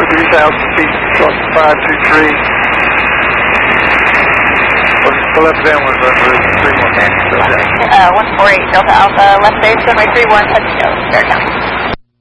3000 feet, cross 523. The left down was under 31. 148 Delta Alpha, left base, runway 31, touching nose, Bear County.